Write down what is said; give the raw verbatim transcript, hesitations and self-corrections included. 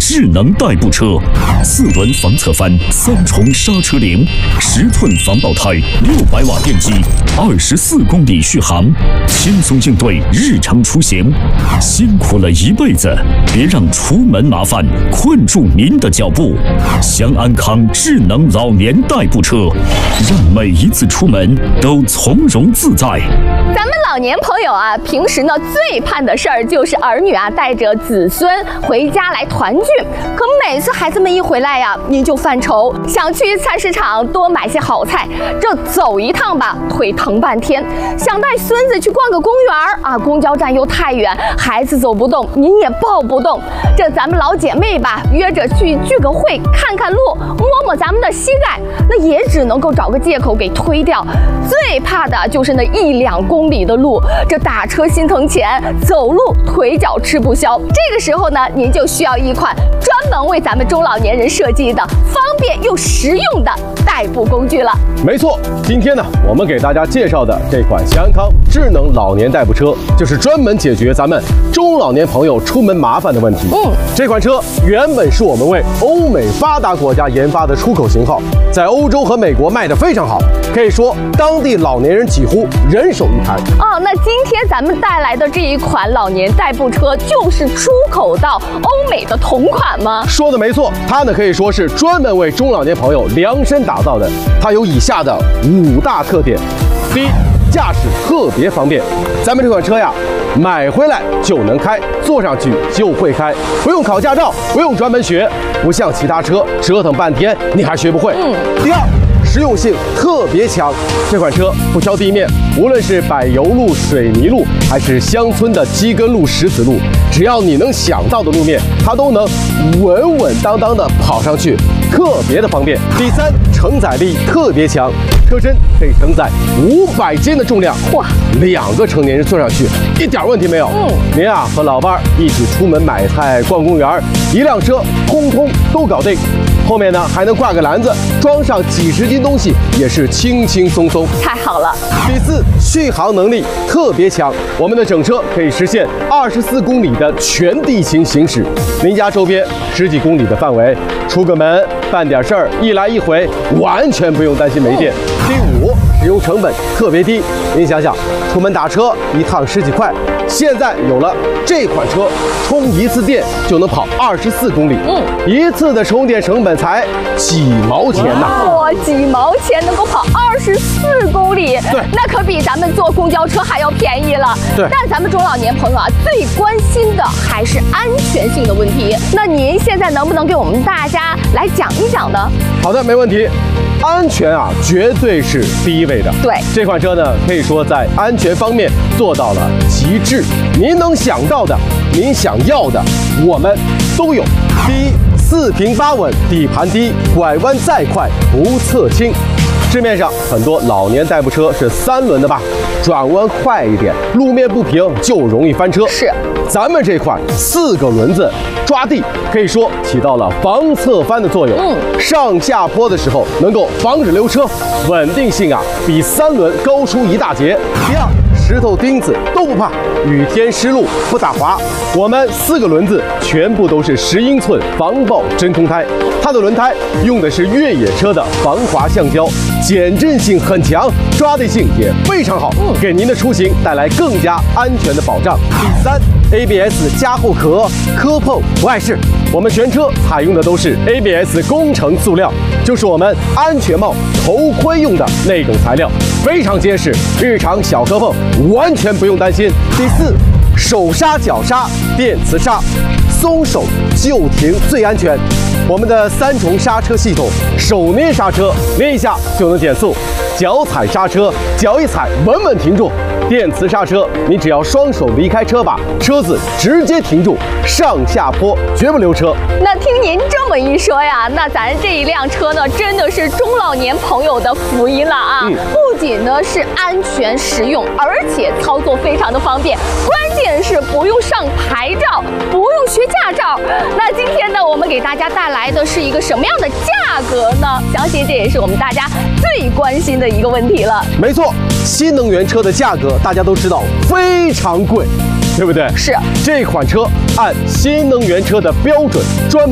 智能代步车，四轮防侧翻，三重刹车铃，十寸防爆胎，六百瓦电机，二十四公里续航，轻松应对日常出行。辛苦了一辈子，别让出门麻烦困住您的脚步。祥安康智能老年代步车，让每一次出门都从容自在。 咱们老年朋友啊，平时呢最盼的事儿就是儿女啊带着子孙回家来团聚。可每次孩子们一回来呀，您就犯愁，想去菜市场多买些好菜，这走一趟吧，腿疼半天；想带孙子去逛个公园啊，公交站又太远，孩子走不动，您也抱不动。这咱们老姐妹吧，约着去聚个会，看看路，摸摸咱们的膝盖，那也只能够找个借口给推掉。最怕的就是那一两公里的路，这打车心疼钱，走路腿脚吃不消。这个时候呢，您就需要一款专门为咱们中老年人设计的方便又实用的代步工具了。 没错，今天呢，我们给大家介绍的这款祥安康智能老年代步车，就是专门解决咱们中老年朋友出门麻烦的问题。嗯，这款车原本是我们为欧美发达国家研发的出口型号，在欧洲和美国卖得非常好，可以说当地老年人几乎人手一台。 哦，那今天咱们带来的这一款老年代步车，就是出口到欧美的同款吗？ 说的没错，它呢可以说是专门为中老年朋友量身打造的。它有以下的五大特点：第一，驾驶特别方便。咱们这款车呀，买回来就能开，坐上去就会开，不用考驾照，不用专门学，不像其他车折腾半天你还学不会。嗯。第二，实用性特别强，这款车不挑地面，无论是柏油路、水泥路，还是乡村的基根路、石子路，只要你能想到的路面，它都能稳稳当当的跑上去，特别的方便。第三，承载力特别强，车身可以承载五百斤的重量，哇，两个成年人坐上去一点问题没有。嗯，您啊和老伴儿一起出门买菜、逛公园，一辆车通通都搞定。后面呢还能挂个篮子，装上几十斤东西也是轻轻松松。 太好了。 第四，续航能力特别强，我们的整车可以实现二十四公里的全地形行驶。您家周边十几公里的范围，出个门办点事儿，一来一回完全不用担心没电。第五，使用成本特别低。您想想，出门打车一趟十几块，现在有了这款车，充一次电就能跑二十四公里。嗯，一次的充电成本才几毛钱呐！ 哇，几毛钱能够跑二十四公里， 对， 那可比咱们坐公交车还要便宜了。 对， 但咱们中老年朋友啊，最关心的还是安全性的问题。那您现在能不能给我们大家来讲一讲呢？ 好的，没问题。安全啊，绝对是第一位的。 对， 这款车呢，可以说在安全方面做到了极致。您能想到的，您想要的，我们都有。第一，四平八稳，底盘低，拐弯再快不侧倾。市面上很多老年代步车是三轮的吧，转弯快一点，路面不平就容易翻车。 是， 咱们这款四个轮子抓地，可以说起到了防侧翻的作用。嗯，上下坡的时候能够防止溜车，稳定性啊比三轮高出一大截。第二，石头钉子都不怕，雨天湿路不打滑。我们四个轮子全部都是十英寸防爆真空胎，它的轮胎用的是越野车的防滑橡胶，减震性很强，抓地性也非常好，给您的出行带来更加安全的保障。第三， A B S 加厚壳，磕碰不碍事。我们全车采用的都是 A B S 工程塑料，就是我们安全帽、头盔用的那种材料，非常结实，日常小磕碰完全不用担心。第四，手刹脚刹电磁刹，松手就停最安全。我们的三重刹车系统，手捏刹车捏一下就能减速，脚踩刹车脚一踩稳稳停住。电磁刹车，你只要双手离开车把，车子直接停住，上下坡绝不溜车。 那听您这么一说呀，那咱这一辆车呢，真的是中老年朋友的福音了啊！嗯、不仅呢是安全实用，而且操作非常的方便，关键是不用上牌照，不用学驾照。那今天呢，我们给大家带来的是一个什么样的价格呢？相信这也是我们大家最关心的一个问题了。 没错，新能源车的价格大家都知道非常贵，对不对？ 是。 这款车按新能源车的标准专门